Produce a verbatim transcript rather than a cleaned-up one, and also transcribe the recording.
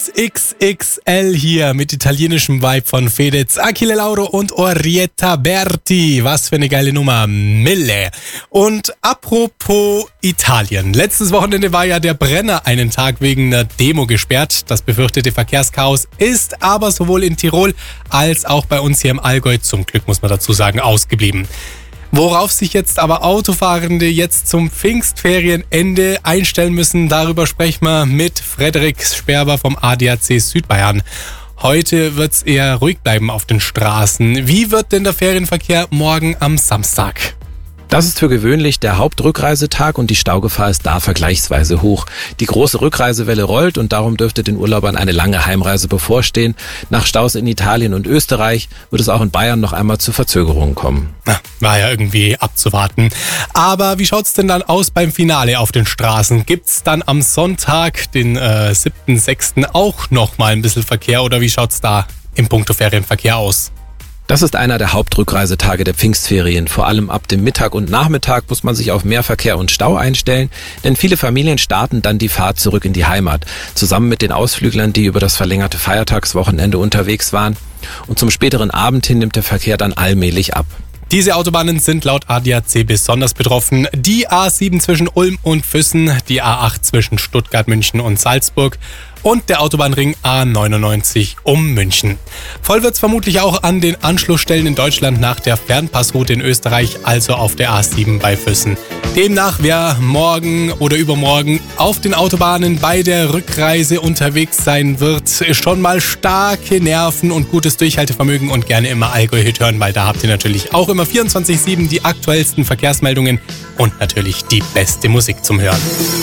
X X L hier mit italienischem Vibe von Fedez, Achille Lauro und Orietta Berti. Was für eine geile Nummer. Mille. Und apropos Italien. Letztes Wochenende war ja der Brenner einen Tag wegen einer Demo gesperrt. Das befürchtete Verkehrschaos ist aber sowohl in Tirol als auch bei uns hier im Allgäu, zum Glück muss man dazu sagen, ausgeblieben. Worauf sich jetzt aber Autofahrende jetzt zum Pfingstferienende einstellen müssen, darüber sprechen wir mit Frederik Sperber vom A D A C Südbayern. Heute wird es eher ruhig bleiben auf den Straßen. Wie wird denn der Ferienverkehr morgen am Samstag? Das ist für gewöhnlich der Hauptrückreisetag und die Staugefahr ist da vergleichsweise hoch. Die große Rückreisewelle rollt und darum dürfte den Urlaubern eine lange Heimreise bevorstehen. Nach Staus in Italien und Österreich wird es auch in Bayern noch einmal zu Verzögerungen kommen. Na, war ja irgendwie abzuwarten. Aber wie schaut's denn dann aus beim Finale auf den Straßen? Gibt's dann am Sonntag, den äh, siebten sechsten auch noch mal ein bisschen Verkehr oder wie schaut's da im Punkto Ferienverkehr aus? Das ist einer der Hauptrückreisetage der Pfingstferien. Vor allem ab dem Mittag und Nachmittag muss man sich auf mehr Verkehr und Stau einstellen, denn viele Familien starten dann die Fahrt zurück in die Heimat, zusammen mit den Ausflüglern, die über das verlängerte Feiertagswochenende unterwegs waren. Und zum späteren Abend hin nimmt der Verkehr dann allmählich ab. Diese Autobahnen sind laut A D A C besonders betroffen. Die A sieben zwischen Ulm und Füssen, die A acht zwischen Stuttgart, München und Salzburg und der Autobahnring A neunundneunzig um München. Voll wird's vermutlich auch an den Anschlussstellen in Deutschland nach der Fernpassroute in Österreich, also auf der A sieben bei Füssen. Demnach, wer morgen oder übermorgen auf den Autobahnen bei der Rückreise unterwegs sein wird, schon mal starke Nerven und gutes Durchhaltevermögen und gerne immer Allgäu-Hit hören, weil da habt ihr natürlich auch immer vierundzwanzig sieben die aktuellsten Verkehrsmeldungen und natürlich die beste Musik zum Hören.